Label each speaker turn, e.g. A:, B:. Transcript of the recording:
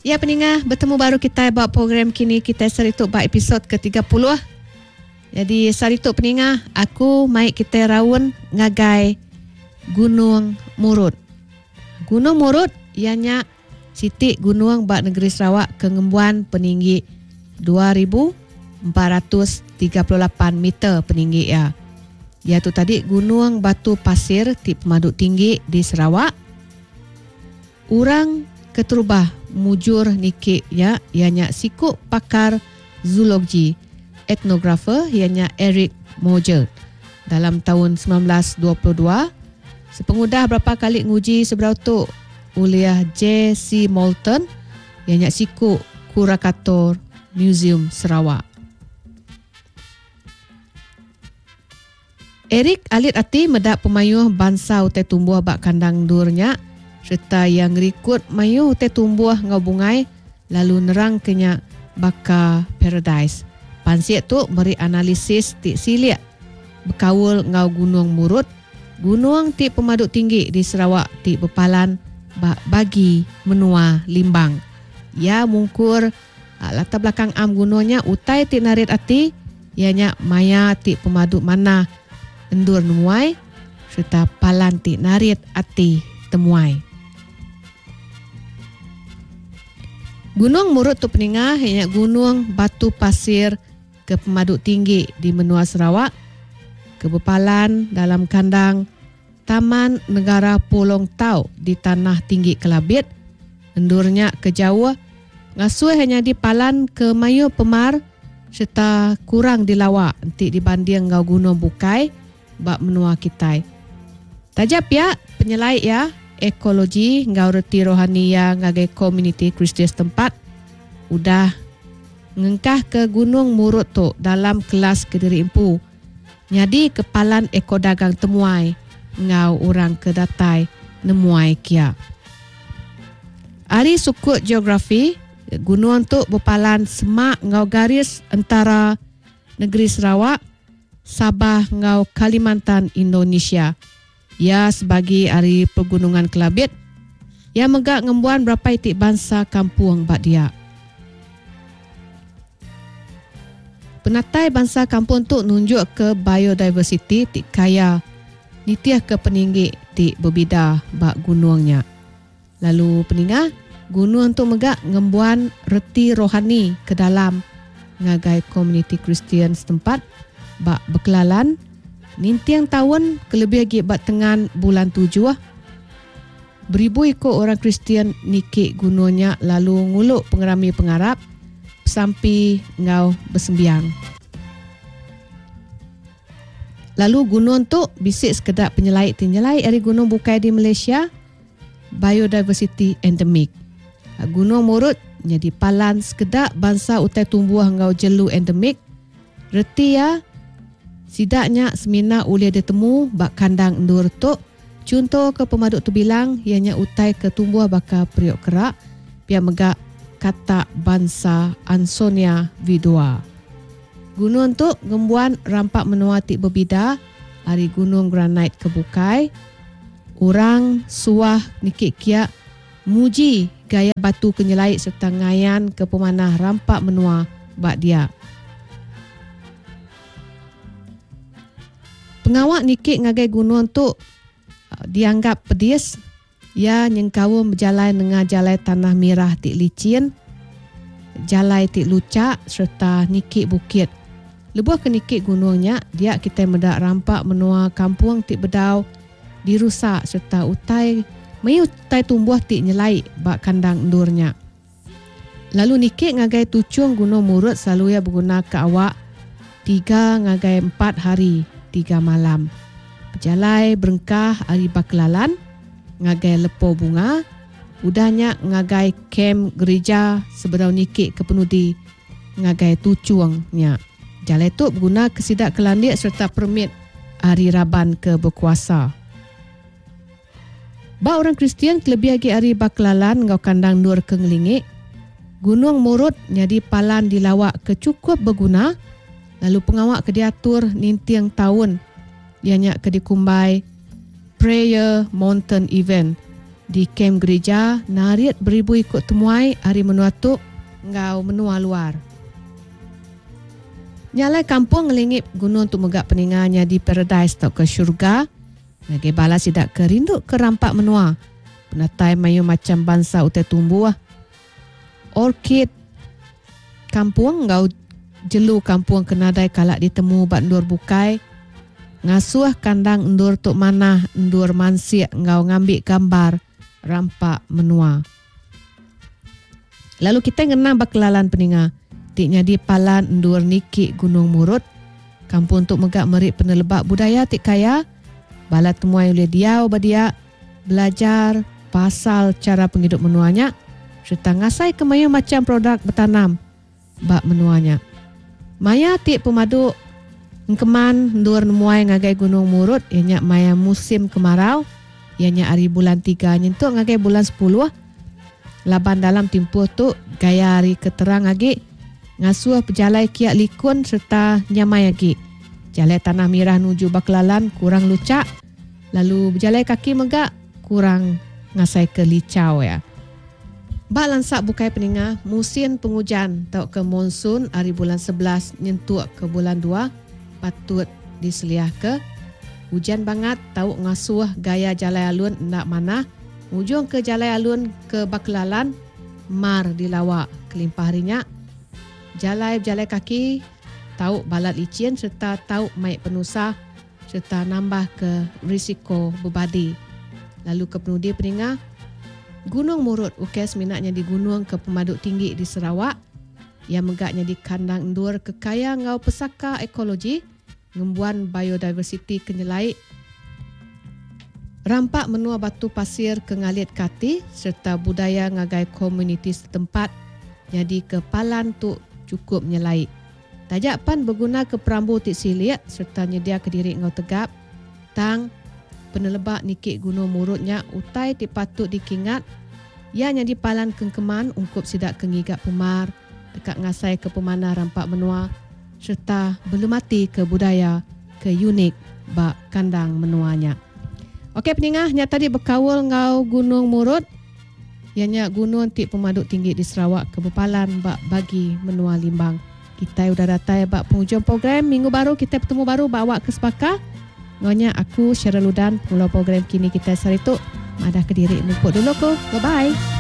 A: Ya peningah, bertemu baru kita buat program kini kita serituk buat episod ke-30. Jadi serituk peningah, aku mai kita raun ngagai Gunung Murut. Gunung Murut ianya sitik gunung bak negeri Sarawak kengembuan peninggi 2,438 meter peninggi ya. Iaitu tadi gunung batu pasir ti pemaduk tinggi di Sarawak. Urang keterubah mujur nikik ya, ianya sikuk pakar zoologi etnografer ianya Eric Mojer. Dalam tahun 1922, sepengudah berapa kali nguji seberautuk oleh J.C. Moulton ianya sikuk Kurakator Museum Sarawak. Eric alit ati medak pemayuh bangsa utai tumbuh bak kandang durnya serta yang rikut mayuh utai tumbuh ngau bungai lalu nerang kenya baka paradise. Pansiak tu beri analisis ti silia berkawul ngau Gunung Murut, gunung ti pemaduk tinggi di Sarawak ti bepalan bagi menua limbang. Ya mungkur latar belakang am gunungnya utai ti narit ati ianya maya ti pemaduk mana endur nemuai serta palan ti narit ati temuai. Gunung Murut tu peningah ianya gunung batu pasir ke pemaduk tinggi di menua Sarawak, kebepalan dalam kandang Taman Negara Pulong Tau di Tanah Tinggi Kelabit, endurnya ke Jawa, ngasuh hanya di palan ke Mayu Pemar serta kurang di Lawak nanti dibanding ngau Gunung Bukai bak menua Kitai. Tajap ya penyelai ya ekologi ngau reti rohani ya ngagai komuniti Kristian setempat udah ngengkah ke Gunung Murut tu dalam kelas Kediri Empu. Nyadi kepalan eko dagang temuai ngau orang kedatai nemuai kia. Ari sukut geografi, gunung tu bepalan semak ngau garis antara negeri Sarawak, Sabah ngau Kalimantan Indonesia. Ya sebagai ari pegunungan Kelabit, ya megak ngembuan berapa itik bangsa kampung bak dia. Penatai bangsa kampung tu nunjuk ke biodiversity ti kaya nitiah ke peninggi ti berbida bak gunungnya. Lalu peningah gunung tu megak ngembuan reti rohani ke dalam ngagai komuniti Kristian setempat bak berkelalan nintiang tahun kelebih lagi bak tengan bulan 7. Beribu ikut orang Kristian nikik gunungnya lalu nguluk pengerami pengarap sampai ngau bersembiang. Lalu gunung tu bisik sekedar penyelai dari Gunung Bukai di Malaysia, biodiversity endemik. Gunung Murut jadi palan sekedar bangsa utai tumbuh ngau jelu endemik. Reti ya sidaknya semina ulia ditemu bak kandang endur tu. Contoh ke pemaduk tu bilang ianya utai ke tumbuh baka periuk kerak pia megak kata bangsa Ansonia vidua. Gunung tu gembuan rampak menua tik berbida hari Gunung Granite ke Bukai. Orang suah nikik kia muji gaya batu kenyelait serta ngayan ke pemanah rampak menua bak dia. Pengawak nikik ngagai gunung tu dianggap pedis. Ya nyengkawum berjalan dengan jalai tanah merah tik licin, jalai tik lucak serta nikik bukit. Lebuh ke nikik gunungnya, dia kita medak rampak menua kampung tik bedau dirusak serta utai tumbuh tik nyelai bak kandang endurnya. Lalu nikik ngagai tucung Gunung Murut selalu ya berguna ke awak 3 ngagai 4 hari 3 malam. Berjalai berengkah hari bakelalan ngagai lepo bunga, udahnya ngagai kem gereja seberau nikik ke penudi ngagai tucuangnya. Jalai tu berguna kesidak kelandik serta permit hari Raban ke berkuasa. Ba orang Kristian kelebih lagi hari bakelalan ngau kandang nur ke ngelingik. Gunung Murut jadi palan dilawak ke cukup berguna. Lalu pengawak ke diatur nintiang tahun. Ianya ke dikumbai Prayer Mountain Event di kem gereja nariat beribu ikut temuai hari menua tu ngau menua luar. Nyalai kampung ngelingip gunung tu megak peninganya di paradise atau ke syurga. Ngagai balas tidak kerindu ke rampak menua. Penatai mayu macam bangsa utai tumbuh. Orkid kampung ngau jelu kampung kenadai kalak ditemu bat endur bukai. Ngasuh kandang endur tuk manah endur mansik ngau ngambil gambar rampak menua. Lalu kita ngenang bakelalan peninga. Tiknya di palan endur niki Gunung Murut. Kampung untuk megak merik penelebak budaya tik kaya. Balat temuai oleh dia obadia belajar pasal cara penghidup menuanya serta ngasai kemaya macam produk bertanam bak menuanya. Maya tik pemadu engkeman endur nemuai ngagai Gunung Murut ianya maya musim kemarau ianya hari bulan 3 nyentuk ngagai bulan 10. Laban dalam timpuh tu gaya hari keterang agi ngasuh pejalai kiak likun serta nyamai agi. Jalai tanah mirah nuju bakelalan kurang lucak. Lalu berjalai kaki megak kurang ngasai ke licau ya. Bak lansak bukai peninga musim penghujan tau ke monsun hari bulan 11 nyentuk ke bulan 2 patut diseliah ke. Hujan banget tau ngasuh gaya jalai alun nak mana. Ujung ke jalai alun ke bakelalan mar dilawak kelimpah harinya. Jalai kaki tahu balat licin serta tahu maik penusah serta nambah ke risiko berbadi. Lalu ke penudi peninga, Gunung Murut ukes minatnya di gunung ke pemaduk tinggi di Sarawak yang megaknya di kandang endur kekaya ngau pesaka ekologi, ngembuan biodiversity kenyelai, rampak menua batu pasir ke ngalit kati serta budaya ngagai komuniti setempat jadi ke palan tu cukup nyelai. Tajak pan berguna ke perambu tik silik serta nyedia ke diri ngau tegap. Tang penelebak nikik Gunung Murutnya utai tik patut dikingat. Ianya di palan kengkeman ungkup sidak kengigat pemar dekat ngasai ke pemanah rampak menua serta belum mati ke budaya ke unik bak kandang menuanya. Okey peningah nya tadi berkawal ngau Gunung Murut. Ianya gunung tik pemaduk tinggi di Sarawak ke bepalan bak bagi menua limbang. Kita sudah datai bak penghujung program. Minggu baru kita bertemu baru bawa ke sepaka. Ngonya aku Syarul Ludan. Mula program kini kita sarituk. Madah ke diri numpuk dulu ko. Bye-bye.